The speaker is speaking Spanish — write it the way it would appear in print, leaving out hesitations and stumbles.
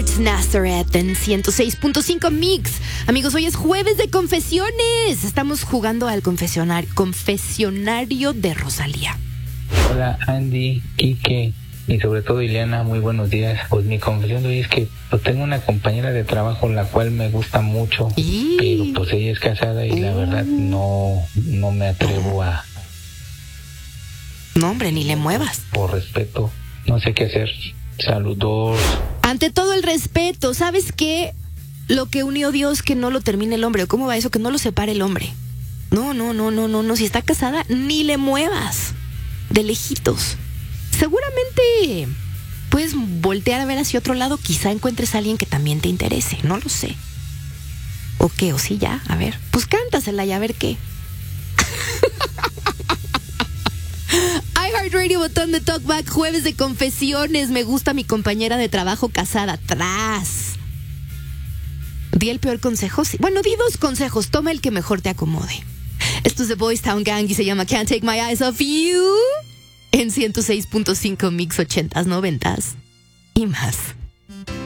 It's Nazareth en 106.5 Mix. Amigos, hoy es jueves de confesiones. Estamos jugando al confesionario de Rosalía. Hola Andy, Quique y sobre todo Ileana, muy buenos días. Pues mi confesión de hoy es que tengo una compañera de trabajo la cual me gusta mucho, pero pues ella es casada y la verdad no me atrevo a... No, hombre, ni le muevas. Por respeto, no sé qué hacer. Saludos. Ante todo el respeto, ¿sabes qué? Lo que unió Dios, que no lo termine el hombre. ¿O cómo va eso? Que no lo separe el hombre. No. Si está casada, ni le muevas. De lejitos. Seguramente puedes voltear a ver hacia otro lado. Quizá encuentres a alguien que también te interese. No lo sé. ¿O qué? ¿O sí ya? A ver. Pues cántasela y a ver qué. iHeartRadio, botón de talkback, jueves de confesiones. Me gusta mi compañera de trabajo casada. Tras. Di el peor consejo. Sí. Bueno, di 2 consejos. Toma el que mejor te acomode. Esto es The Boys Town Gang y se llama Can't Take My Eyes Off You. En 106.5 Mix 80s, 90s y más.